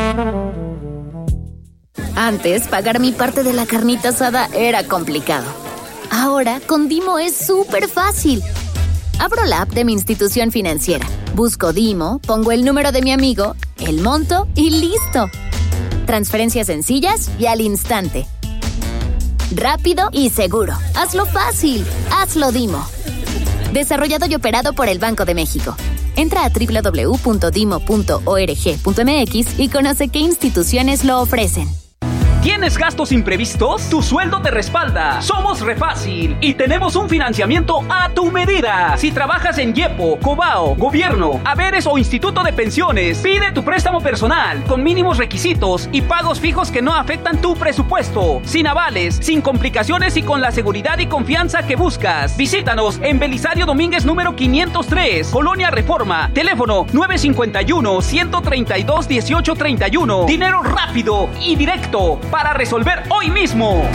Antes, pagar mi parte de la carnita asada era complicado. Ahora, con Dimo es súper fácil. Abro la app de mi institución financiera, busco Dimo, pongo el número de mi amigo, el monto y listo. Transferencias sencillas y al instante. Rápido y seguro. Hazlo fácil. Hazlo Dimo. Desarrollado y operado por el Banco de México. Entra a doble u doble u doble u punto dimo punto org punto m x y conoce qué instituciones lo ofrecen. ¿Tienes gastos imprevistos? Tu sueldo te respalda. Somos Refácil y tenemos un financiamiento a tu medida. Si trabajas en YEPO, Cobao, Gobierno, Haberes o Instituto de Pensiones, pide tu préstamo personal con mínimos requisitos y pagos fijos que no afectan tu presupuesto. Sin avales, sin complicaciones y con la seguridad y confianza que buscas. Visítanos en Belisario Domínguez número quinientos tres, Colonia Reforma. Teléfono nueve cinco uno, uno tres dos, uno ocho tres uno. Dinero rápido y directo para resolver hoy mismo.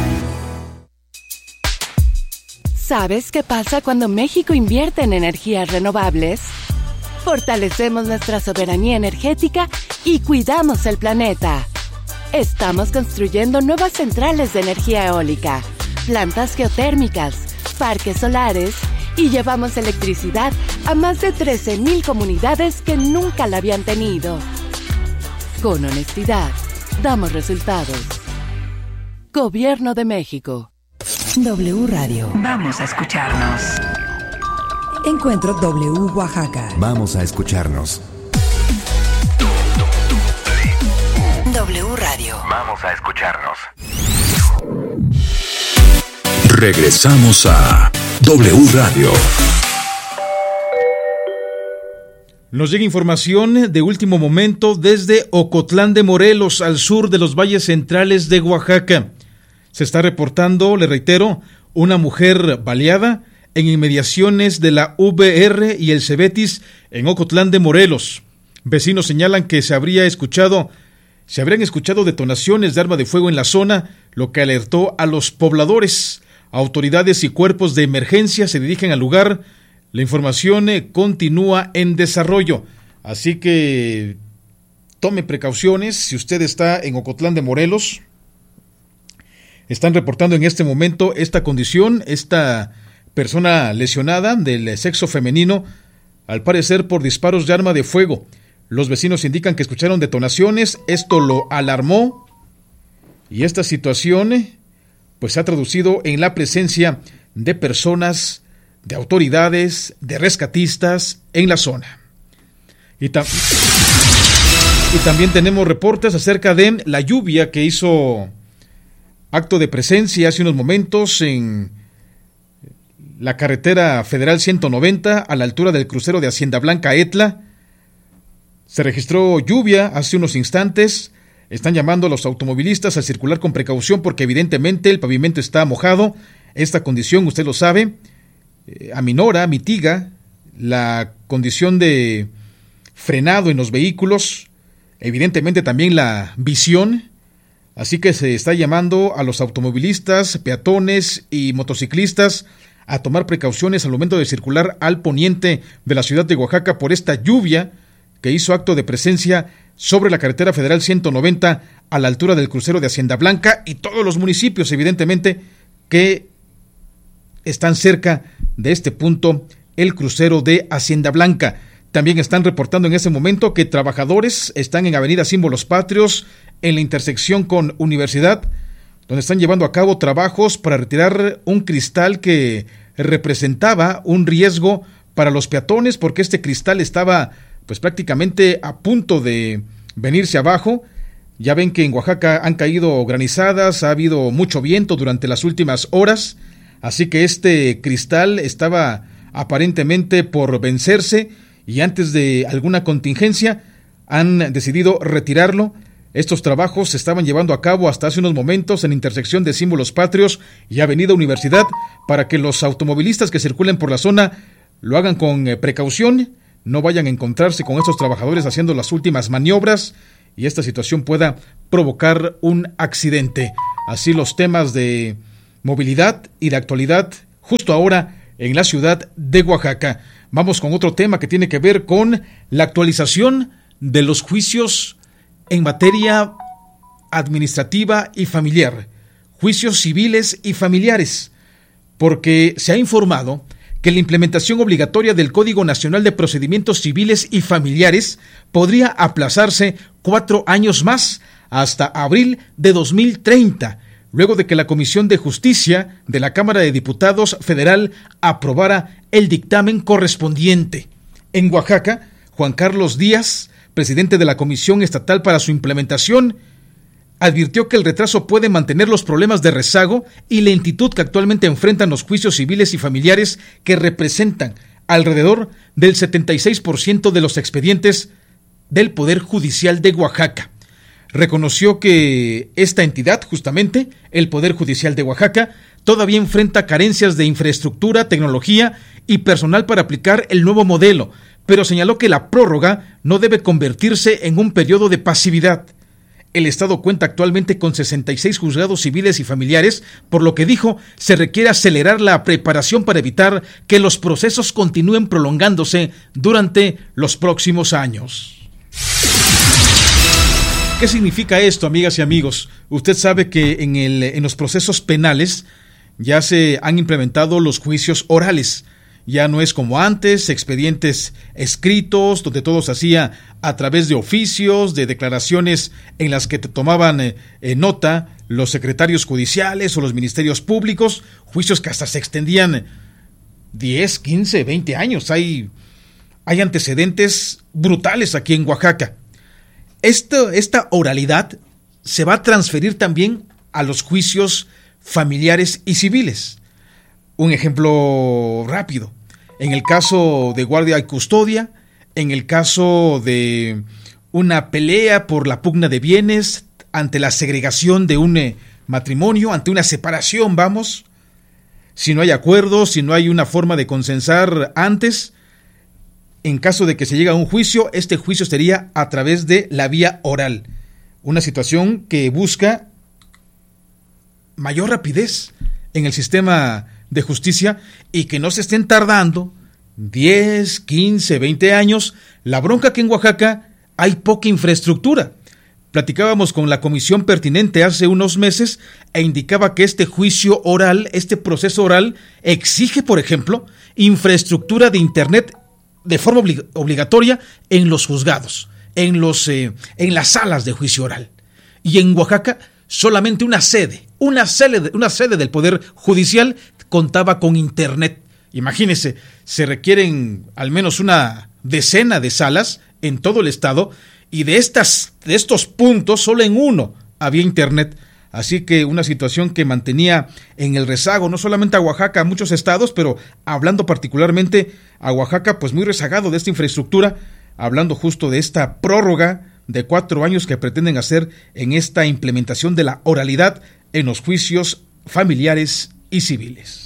¿Sabes qué pasa cuando México invierte en energías renovables? Fortalecemos nuestra soberanía energética y cuidamos el planeta. Estamos construyendo nuevas centrales de energía eólica, plantas geotérmicas, parques solares y llevamos electricidad a más de trece mil comunidades que nunca la habían tenido. Con honestidad, damos resultados. Gobierno de México. W Radio. Vamos a escucharnos. Encuentro W Oaxaca. Vamos a escucharnos. W Radio. Vamos a escucharnos. Regresamos a W Radio. Nos llega información de último momento desde Ocotlán de Morelos, al sur de los valles centrales de Oaxaca. Se está reportando, le reitero, una mujer baleada en inmediaciones de la V R y el Cebetis en Ocotlán de Morelos. Vecinos señalan que se habría escuchado, se habrían escuchado detonaciones de arma de fuego en la zona, lo que alertó a los pobladores. Autoridades y cuerpos de emergencia se dirigen al lugar. La información eh, continúa en desarrollo, así que tome precauciones si usted está en Ocotlán de Morelos. Están reportando en este momento esta condición, esta persona lesionada del sexo femenino, al parecer por disparos de arma de fuego. Los vecinos indican que escucharon detonaciones, esto lo alarmó y esta situación pues se ha traducido en la presencia de personas, de autoridades, de rescatistas en la zona. Y, ta- y también tenemos reportes acerca de la lluvia que hizo acto de presencia hace unos momentos en la carretera federal ciento noventa a la altura del crucero de Hacienda Blanca Etla. Se registró lluvia hace unos instantes. Están llamando a los automovilistas a circular con precaución porque evidentemente el pavimento está mojado. Esta condición, usted lo sabe, eh, aminora, mitiga la condición de frenado en los vehículos, evidentemente también la visión. Así que se está llamando a los automovilistas, peatones y motociclistas a tomar precauciones al momento de circular al poniente de la ciudad de Oaxaca por esta lluvia que hizo acto de presencia sobre la carretera federal ciento noventa a la altura del crucero de Hacienda Blanca y todos los municipios, evidentemente, que están cerca de este punto, el crucero de Hacienda Blanca. También están reportando en ese momento que trabajadores están en Avenida Símbolos Patrios, en la intersección con Universidad, donde están llevando a cabo trabajos para retirar un cristal que representaba un riesgo para los peatones, porque este cristal estaba pues prácticamente a punto de venirse abajo. Ya ven que en Oaxaca han caído granizadas, ha habido mucho viento durante las últimas horas, Así que este cristal estaba aparentemente por vencerse y antes de alguna contingencia han decidido retirarlo. Estos trabajos se estaban llevando a cabo hasta hace unos momentos en intersección de Símbolos Patrios y Avenida Universidad para que los automovilistas que circulen por la zona lo hagan con eh, precaución, no vayan a encontrarse con estos trabajadores haciendo las últimas maniobras y esta situación pueda provocar un accidente. Así los temas de movilidad y de actualidad justo ahora en la ciudad de Oaxaca. Vamos con otro tema que tiene que ver con la actualización de los juicios en materia administrativa y familiar, juicios civiles y familiares, porque se ha informado que la implementación obligatoria del Código Nacional de Procedimientos Civiles y Familiares podría aplazarse cuatro años más, hasta abril de dos mil treinta, luego de que la Comisión de Justicia de la Cámara de Diputados Federal aprobara el dictamen correspondiente. En Oaxaca, Juan Carlos Díaz, presidente de la Comisión Estatal para su implementación, advirtió que el retraso puede mantener los problemas de rezago y lentitud que actualmente enfrentan los juicios civiles y familiares, que representan alrededor del setenta y seis por ciento de los expedientes del Poder Judicial de Oaxaca. Reconoció que esta entidad, justamente, el Poder Judicial de Oaxaca, todavía enfrenta carencias de infraestructura, tecnología y personal para aplicar el nuevo modelo, pero señaló que la prórroga no debe convertirse en un periodo de pasividad. El Estado cuenta actualmente con sesenta y seis juzgados civiles y familiares, por lo que dijo, se requiere acelerar la preparación para evitar que los procesos continúen prolongándose durante los próximos años. ¿Qué significa esto, amigas y amigos? Usted sabe que en, el, en los procesos penales ya se han implementado los juicios orales. Ya no es como antes, expedientes escritos, donde todo se hacía a través de oficios, de declaraciones en las que te tomaban eh, eh, nota los secretarios judiciales o los ministerios públicos, juicios que hasta se extendían diez, quince, veinte años. Hay, hay antecedentes brutales aquí en Oaxaca. Esto, esta oralidad se va a transferir también a los juicios familiares y civiles. Un ejemplo rápido. En el caso de guardia y custodia, en el caso de una pelea por la pugna de bienes, ante la segregación de un eh, matrimonio, ante una separación, vamos, si no hay acuerdo, si no hay una forma de consensar antes, en caso de que se llegue a un juicio, este juicio sería a través de la vía oral. Una situación que busca mayor rapidez en el sistema de justicia y que no se estén tardando diez, quince, veinte años. La bronca que en Oaxaca hay poca infraestructura. Platicábamos con la comisión pertinente hace unos meses e indicaba que este juicio oral, este proceso oral, exige, por ejemplo, infraestructura de internet de forma oblig- obligatoria en los juzgados, en, los, eh, en las salas de juicio oral. Y en Oaxaca solamente una sede, una sede, una sede del Poder Judicial contaba con internet. Imagínense, se requieren al menos una decena de salas en todo el estado y de, estas, de estos puntos solo en uno había internet. Así que una situación que mantenía en el rezago no solamente a Oaxaca, a muchos estados, pero hablando particularmente a Oaxaca, pues muy rezagado de esta infraestructura, hablando justo de esta prórroga de cuatro años que pretenden hacer en esta implementación de la oralidad en los juicios familiares y civiles.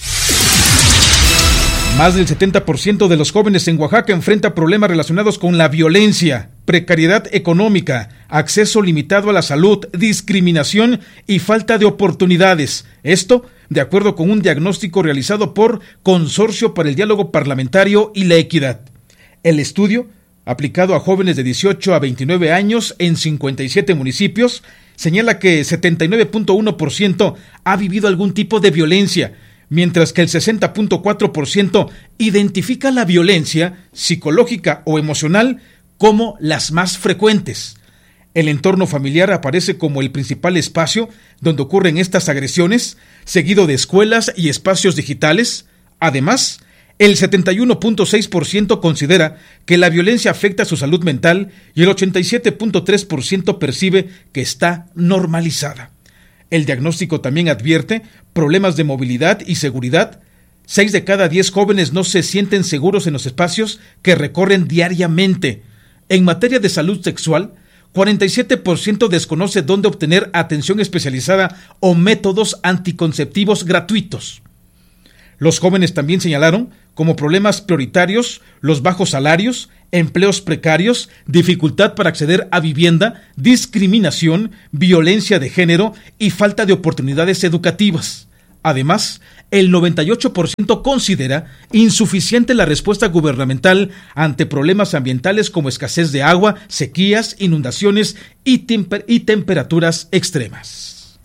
Más del setenta por ciento de los jóvenes en Oaxaca enfrenta problemas relacionados con la violencia, precariedad económica, acceso limitado a la salud, discriminación y falta de oportunidades. Esto, de acuerdo con un diagnóstico realizado por Consorcio para el Diálogo Parlamentario y la Equidad. El estudio, aplicado a jóvenes de dieciocho a veintinueve años en cincuenta y siete municipios, señala que setenta y nueve punto uno por ciento ha vivido algún tipo de violencia, mientras que el sesenta punto cuatro por ciento identifica la violencia psicológica o emocional como las más frecuentes. El entorno familiar aparece como el principal espacio donde ocurren estas agresiones, seguido de escuelas y espacios digitales. Además, el setenta y uno punto seis por ciento considera que la violencia afecta a su salud mental y el ochenta y siete punto tres por ciento percibe que está normalizada. El diagnóstico también advierte problemas de movilidad y seguridad. Seis de cada diez jóvenes no se sienten seguros en los espacios que recorren diariamente. En materia de salud sexual, cuarenta y siete por ciento desconoce dónde obtener atención especializada o métodos anticonceptivos gratuitos. Los jóvenes también señalaron como problemas prioritarios los bajos salarios, empleos precarios, dificultad para acceder a vivienda, discriminación, violencia de género y falta de oportunidades educativas. Además, el noventa y ocho por ciento considera insuficiente la respuesta gubernamental ante problemas ambientales como escasez de agua, sequías, inundaciones y, temper- y temperaturas extremas.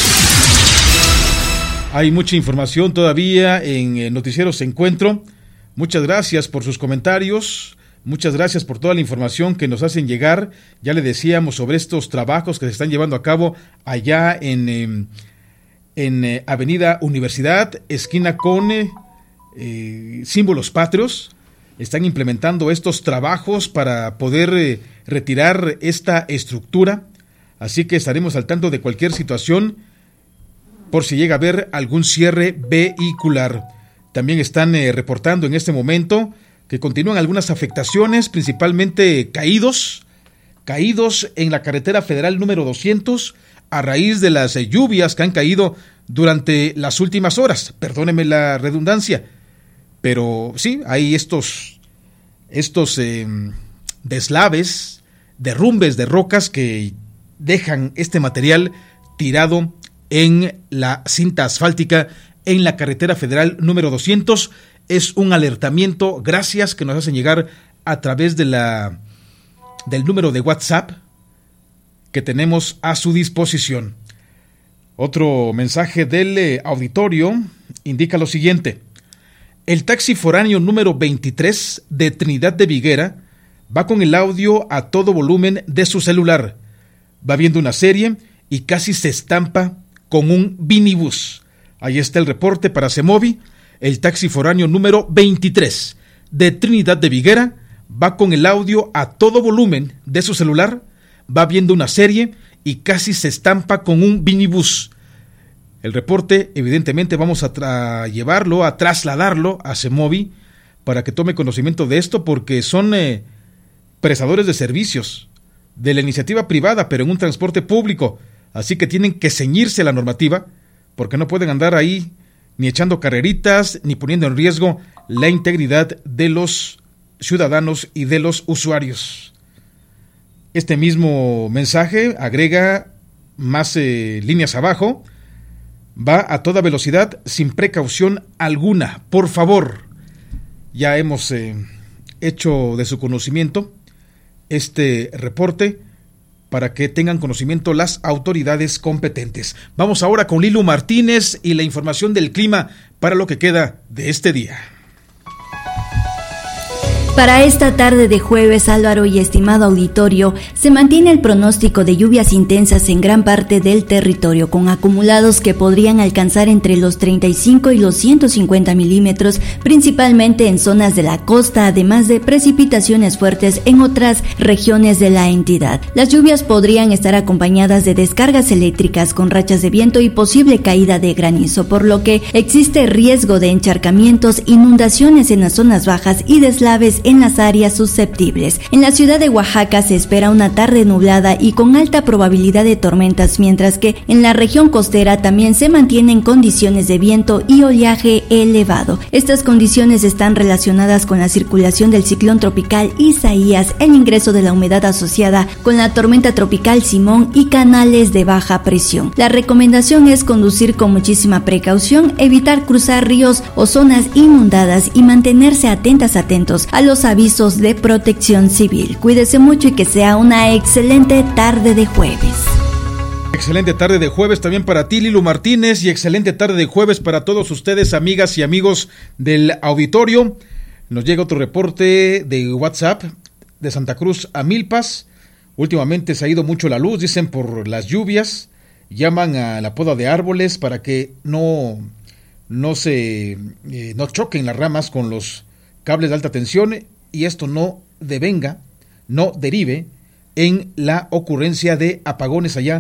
Hay mucha información todavía en eh, Noticieros Encuentro. Muchas gracias por sus comentarios. Muchas gracias por toda la información que nos hacen llegar. Ya le decíamos sobre estos trabajos que se están llevando a cabo allá en, eh, en eh, Avenida Universidad, esquina con eh, eh, Símbolos Patrios. Están implementando estos trabajos para poder eh, retirar esta estructura. Así que estaremos al tanto de cualquier situación por si llega a haber algún cierre vehicular. También están eh, reportando en este momento que continúan algunas afectaciones, principalmente caídos, caídos en la carretera federal número doscientos a raíz de las eh, lluvias que han caído durante las últimas horas. Perdóneme la redundancia, pero sí, hay estos, estos eh, deslaves, derrumbes de rocas que dejan este material tirado en la cinta asfáltica en la carretera federal número doscientos. Es un alertamiento, gracias, que nos hacen llegar a través de la del número de WhatsApp que tenemos a su disposición. Otro mensaje del eh, auditorio indica lo siguiente: el taxi foráneo número veintitrés de Trinidad de Viguera va con el audio a todo volumen de su celular, va viendo una serie y casi se estampa con un minibús. Ahí está el reporte para CEMOVI. El taxi foráneo número veintitrés de Trinidad de Viguera va con el audio a todo volumen de su celular, va viendo una serie y casi se estampa con un minibús. El reporte, evidentemente, vamos a tra- llevarlo, a trasladarlo a CEMOVI para que tome conocimiento de esto, porque son eh, prestadores de servicios de la iniciativa privada, pero en un transporte público. Así que tienen que ceñirse a la normativa, porque no pueden andar ahí ni echando carreritas, ni poniendo en riesgo la integridad de los ciudadanos y de los usuarios. Este mismo mensaje agrega más eh, líneas abajo: va a toda velocidad sin precaución alguna, por favor. Ya hemos eh, hecho de su conocimiento este reporte para que tengan conocimiento las autoridades competentes. Vamos ahora con Lilu Martínez y la información del clima para lo que queda de este día. Para esta tarde de jueves, Álvaro y estimado auditorio, se mantiene el pronóstico de lluvias intensas en gran parte del territorio, con acumulados que podrían alcanzar entre los treinta y cinco y los ciento cincuenta milímetros, principalmente en zonas de la costa, además de precipitaciones fuertes en otras regiones de la entidad. Las lluvias podrían estar acompañadas de descargas eléctricas con rachas de viento y posible caída de granizo, por lo que existe riesgo de encharcamientos, inundaciones en las zonas bajas y deslaves en las áreas susceptibles. En la ciudad de Oaxaca se espera una tarde nublada y con alta probabilidad de tormentas, mientras que en la región costera también se mantienen condiciones de viento y oleaje elevado. Estas condiciones están relacionadas con la circulación del ciclón tropical Isaías, el ingreso de la humedad asociada con la tormenta tropical Simón y canales de baja presión. La recomendación es conducir con muchísima precaución, evitar cruzar ríos o zonas inundadas y mantenerse atentas atentos a los avisos de protección civil. Cuídese mucho y que sea una excelente tarde de jueves. Excelente tarde de jueves también para ti, Lilu Martínez, y excelente tarde de jueves para todos ustedes, amigas y amigos del auditorio. Nos llega otro reporte de WhatsApp de Santa Cruz a Milpas. Últimamente se ha ido mucho la luz, dicen, por las lluvias. Llaman a la poda de árboles para que no, no se eh, no choquen las ramas con los cables de alta tensión y esto no devenga, no derive en la ocurrencia de apagones allá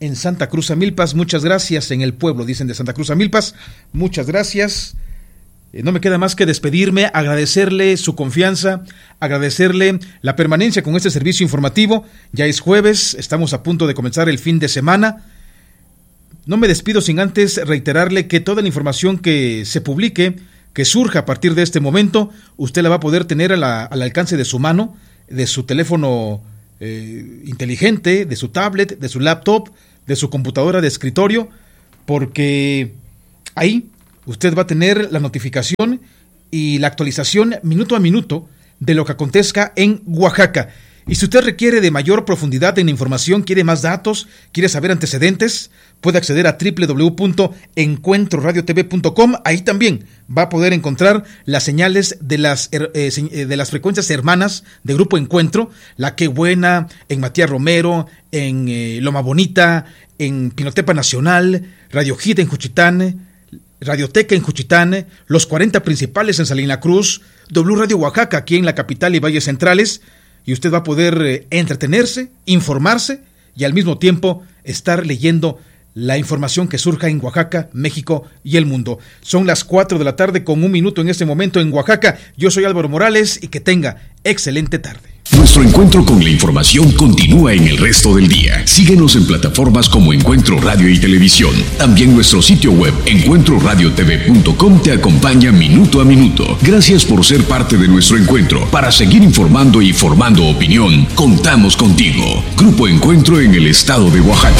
en Santa Cruz Amilpas. Muchas gracias. En el pueblo, dicen, de Santa Cruz Amilpas. Muchas gracias. Eh, no me queda más que despedirme, agradecerle su confianza, agradecerle la permanencia con este servicio informativo. Ya es jueves, estamos a punto de comenzar el fin de semana. No me despido sin antes reiterarle que toda la información que se publique, que surja a partir de este momento, usted la va a poder tener a la, al alcance de su mano, de su teléfono eh, inteligente, de su tablet, de su laptop, de su computadora de escritorio, porque ahí usted va a tener la notificación y la actualización minuto a minuto de lo que acontezca en Oaxaca. Y si usted requiere de mayor profundidad en la información, quiere más datos, quiere saber antecedentes, puede acceder a doble u doble u doble u punto encuentro radio t v punto com. Ahí también va a poder encontrar las señales de las, eh, de las frecuencias hermanas de Grupo Encuentro, La Qué Buena, en Matías Romero, en eh, Loma Bonita, en Pinotepa Nacional, Radio Hit en Juchitán, Radioteca en Juchitán, los cuarenta principales en Salina Cruz, W Radio Oaxaca aquí en la capital y Valles Centrales. Y usted va a poder eh, entretenerse, informarse y al mismo tiempo estar leyendo la información que surja en Oaxaca, México y el mundo. Son las cuatro de la tarde con un minuto en este momento en Oaxaca. Yo soy Álvaro Morales y que tenga excelente tarde. Nuestro encuentro con la información continúa en el resto del día. Síguenos en plataformas como Encuentro Radio y Televisión. También nuestro sitio web encuentro radio t v punto com te acompaña minuto a minuto. Gracias por ser parte de nuestro encuentro. Para seguir informando y formando opinión, contamos contigo. Grupo Encuentro en el estado de Oaxaca.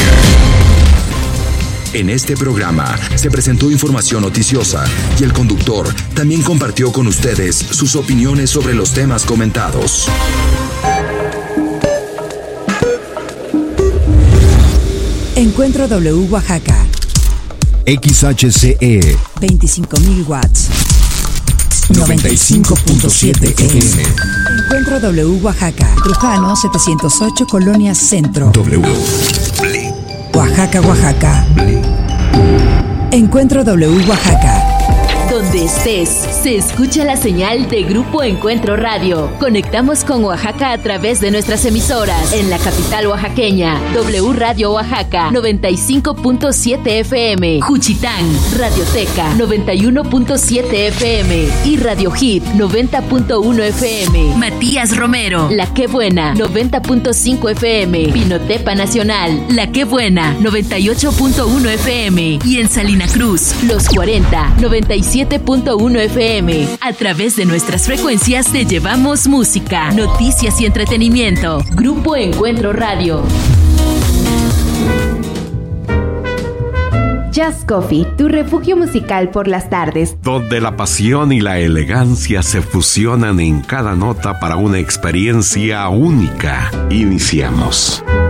En este programa se presentó información noticiosa y el conductor también compartió con ustedes sus opiniones sobre los temas comentados. Encuentro W Oaxaca. X H C E veinticinco mil watts. noventa y cinco punto siete F M. Encuentro W Oaxaca. Trujano setecientos ocho, Colonia Centro. W. Oaxaca, Oaxaca. Encuentro W Oaxaca. Donde estés, se escucha la señal de Grupo Encuentro Radio. Conectamos con Oaxaca a través de nuestras emisoras. En la capital oaxaqueña, W Radio Oaxaca, noventa y cinco punto siete F M. Juchitán, Radioteca, noventa y uno punto siete F M. Y Radio Hit, noventa punto uno F M. Matías Romero, La Qué Buena, noventa punto cinco F M. Pinotepa Nacional, La Qué Buena, noventa y ocho punto uno F M. Y en Salina Cruz, Los cuarenta, noventa y siete punto uno F M. A través de nuestras frecuencias te llevamos música, noticias y entretenimiento. Grupo Encuentro Radio. Just Coffee, tu refugio musical por las tardes. Donde la pasión y la elegancia se fusionan en cada nota para una experiencia única. Iniciamos.